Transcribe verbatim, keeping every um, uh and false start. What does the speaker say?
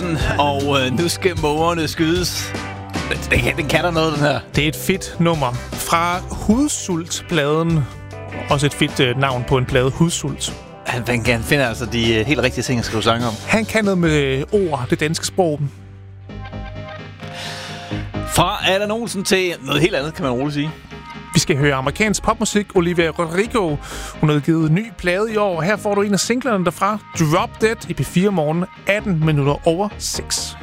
Olsen, og øh, nu skal mågerne skydes. Den kan, den kan der noget, den her. Det er et fedt nummer fra Hudsult-pladen. Også et fedt øh, navn på en plade, Hudsult. Han, han finder altså de øh, helt rigtige ting at skrive sange om. Han kan noget med ord, det danske sprog. Fra Allan Olsen til noget helt andet, kan man roligt sige. Vi skal høre amerikansk popmusik. Olivia Rodrigo, hun har givet en ny plade i år. Her får du en af singlerne derfra. Drop Dead i P fire Morgen, atten minutter over seks.